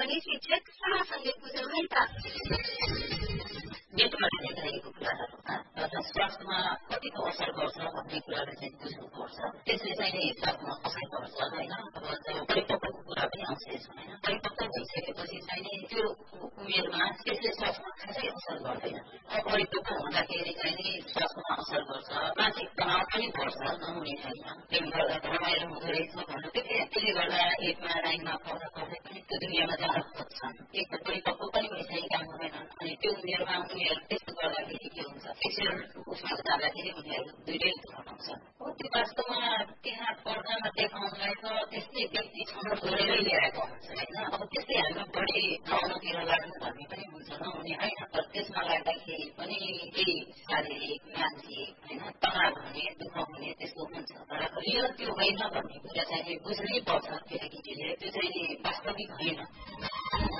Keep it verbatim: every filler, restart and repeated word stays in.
पनि शिक्षक शाहसँगै बुझौँ है त। नेटबाट देखाइएको कुराहरूमा र स्वास्थ्यमा कतिको असर गर्छ भन्ने कुराहरू चाहिँ बुझ्नुपर्छ। त्यसले चाहिँ स्वास्थ्यमा असर गर्छ होइन। अब जब परिपक्वको कुरा पनि आउँछ यसमा होइन। परिपक्व भइसकेपछि चाहिँ त्यो उमेरमा त्यसले स्वास्थ्यमा खासै असर गर्दैन। अपरिपक्व हुँदाखेरि चाहिँ स्वास्थ्यमा असर गर्छ, मानसिक तनाव पनि बढ्छ, नहुने छैन। त्यसले गर्दा रमाइलो हुँदो रहेछ भन्नु त्यसले गर्दा एकमा लाइनमा पढ्दा पढ्दै पनि त्यो दुनियाँमा जान खोज्छन्। एक त परिपक्व पनि भइसकेका हुँदैनन् अनि त्यो उमेरमा उनीहरू त्यस्तो गर्दाखेरि के हुन्छ सेक्सुअल उसमा जाँदाखेरि उनीहरू दुइटै घटाउँछ। त्यो वास्तवमा त्यहाँ पर्दामा देखाउनलाई त त्यस्तै व्यक्ति छनौट गरेरै ल्याएको हुन्छ होइन। अब त्यस्तै हामी बढी नौलोतिर लाग्नु भन्ने पनि हुन्छ नहुने होइन। तर त्यसमा लाग्दाखेरि पनि केही शारीरिक मानसिक होइन तनाव हुने दुःख हुने त्यस्तो हुन्छ। तर रियल त्यो होइन भन्ने कुरा चाहिँ बुझ्नै पर्छ केटाकेटीले। त्यो चाहिँ वास्तविक होइन।